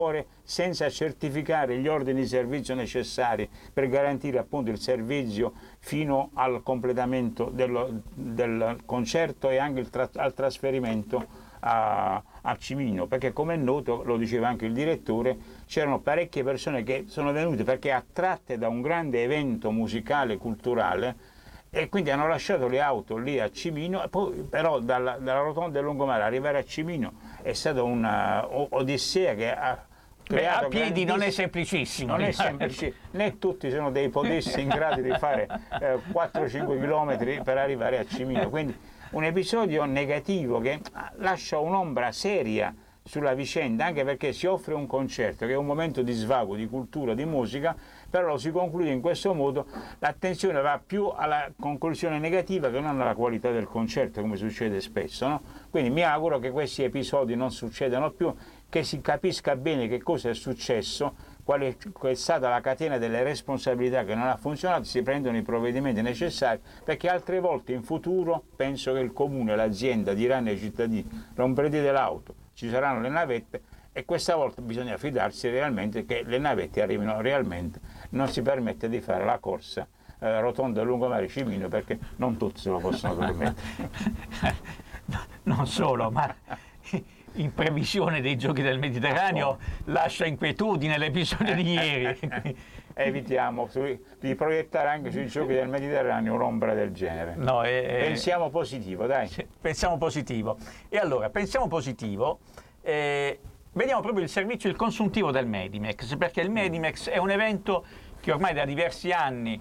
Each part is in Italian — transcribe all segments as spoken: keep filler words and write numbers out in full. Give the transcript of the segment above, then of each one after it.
senza certificare gli ordini di servizio necessari per garantire appunto il servizio fino al completamento dello, del concerto e anche il tra, al trasferimento a, a Cimino, perché come è noto, lo diceva anche il direttore, c'erano parecchie persone che sono venute perché attratte da un grande evento musicale, culturale, e quindi hanno lasciato le auto lì a Cimino, e poi però dalla, dalla rotonda del Lungomare arrivare a Cimino è stata una odissea che ha Beh, a piedi non è semplicissimo. Non è semplice, né tutti sono dei podesti in grado di fare eh, quattro cinque chilometri per arrivare a Cimino. Quindi un episodio negativo che lascia un'ombra seria sulla vicenda, anche perché si offre un concerto che è un momento di svago, di cultura, di musica, però lo si conclude in questo modo, l'attenzione va più alla conclusione negativa che non alla qualità del concerto, come succede spesso, no? Quindi mi auguro che questi episodi non succedano più, che si capisca bene che cosa è successo, qual è, qual è stata la catena delle responsabilità che non ha funzionato, si prendono i provvedimenti necessari, perché altre volte in futuro penso che il comune, l'azienda diranno ai cittadini: non prendete l'auto, ci saranno le navette, e questa volta bisogna fidarsi realmente che le navette arrivino realmente, non si permette di fare la corsa eh, rotonda Lungomare Cimino, perché non tutti se lo possono permettere. Non solo, ma in previsione dei Giochi del Mediterraneo lascia inquietudine l'episodio di ieri. Evitiamo di proiettare anche sui Giochi del Mediterraneo un'ombra del genere. No, eh, pensiamo positivo, dai. Pensiamo positivo. E allora, pensiamo positivo, eh, vediamo proprio il servizio, il consuntivo del Medimex, perché il Medimex è un evento che ormai da diversi anni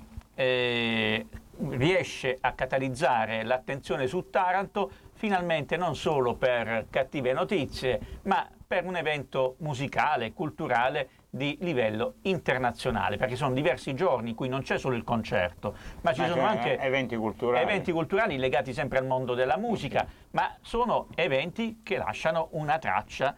eh, riesce a catalizzare l'attenzione su Taranto, finalmente non solo per cattive notizie, ma per un evento musicale, culturale di livello internazionale, perché sono diversi giorni in cui non c'è solo il concerto, ma ci ma sono anche eventi culturali. eventi culturali legati sempre al mondo della musica, ma sono eventi che lasciano una traccia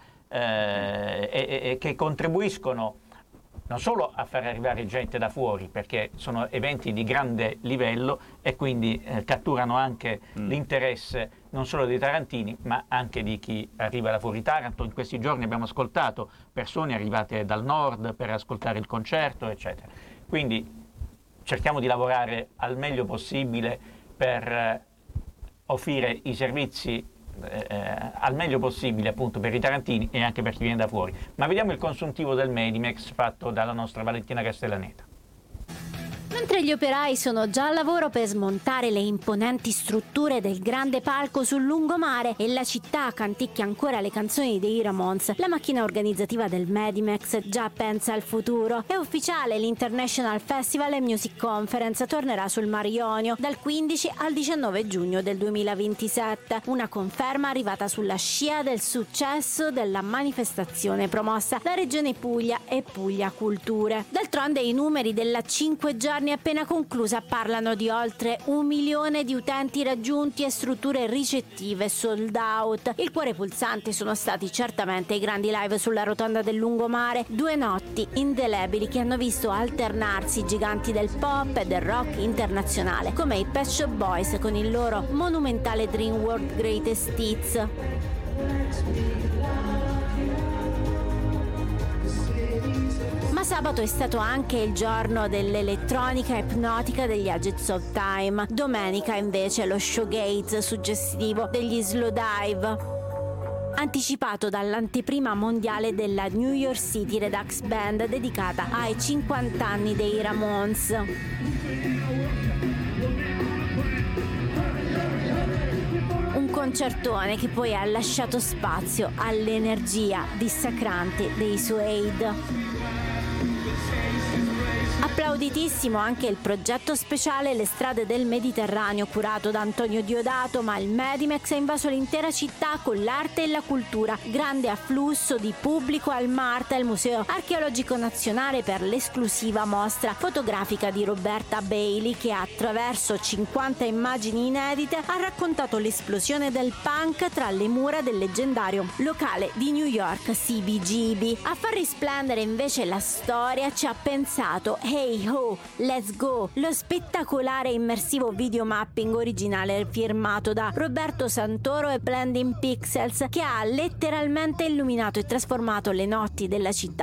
eh, e, e che contribuiscono non solo a far arrivare gente da fuori, perché sono eventi di grande livello e quindi eh, catturano anche mm. l'interesse non solo dei tarantini, ma anche di chi arriva da fuori Taranto. In questi giorni abbiamo ascoltato persone arrivate dal nord per ascoltare il concerto, eccetera. Quindi cerchiamo di lavorare al meglio possibile per eh, offrire i servizi Eh, al meglio possibile appunto per i tarantini e anche per chi viene da fuori. Ma vediamo il consuntivo del Medimex fatto dalla nostra Valentina Castellaneta. Mentre gli operai sono già al lavoro per smontare le imponenti strutture del grande palco sul lungomare e la città canticchia ancora le canzoni dei Ramones, la macchina organizzativa del Medimex già pensa al futuro. È ufficiale, l'International Festival and Music Conference tornerà sul Mar Ionio dal quindici al diciannove giugno del duemilaventisette, una conferma arrivata sulla scia del successo della manifestazione promossa da Regione Puglia e Puglia Culture. D'altronde i numeri della cinque giorni appena conclusa parlano di oltre un milione di utenti raggiunti e strutture ricettive sold out. Il cuore pulsante sono stati certamente i grandi live sulla rotonda del lungomare, due notti indelebili che hanno visto alternarsi i giganti del pop e del rock internazionale come i Pet Shop Boys con il loro monumentale Dream World Greatest Hits. Ma sabato è stato anche il giorno dell'elettronica ipnotica degli Agents of Time. Domenica invece lo showgaze suggestivo degli Slowdive, anticipato dall'anteprima mondiale della New York City Redux Band dedicata ai cinquanta anni dei Ramones. Un concertone che poi ha lasciato spazio all'energia dissacrante dei Suede. Applauditissimo anche il progetto speciale Le strade del Mediterraneo curato da Antonio Diodato, ma il Medimex ha invaso l'intera città con l'arte e la cultura. Grande afflusso di pubblico al MARTA, il Museo Archeologico Nazionale, per l'esclusiva mostra fotografica di Roberta Bailey che attraverso cinquanta immagini inedite ha raccontato l'esplosione del punk tra le mura del leggendario locale di New York C B G B. A far risplendere invece la storia ci ha pensato Hey Ho, Let's Go, lo spettacolare e immersivo videomapping originale firmato da Roberto Santoro e Blending Pixels, che ha letteralmente illuminato e trasformato le notti della città